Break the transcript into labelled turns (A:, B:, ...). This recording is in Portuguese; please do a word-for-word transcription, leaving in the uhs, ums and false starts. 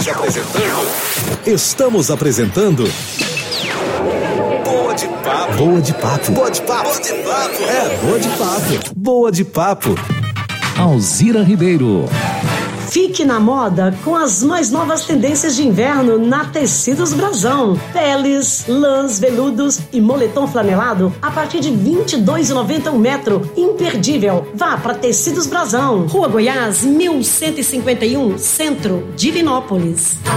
A: Estamos apresentando. Estamos apresentando. Boa de papo. Boa de papo. Boa de papo. Boa de papo. É, boa de papo. Boa de papo. Alzira Ribeiro.
B: Fique na moda com as mais novas tendências de inverno na Tecidos Brasão. Peles, lãs, veludos e moletom flanelado a partir de vinte e dois reais e noventa centavos um metro. Imperdível. Vá para Tecidos Brasão. Rua Goiás, mil cento e cinquenta e um, Centro, Divinópolis.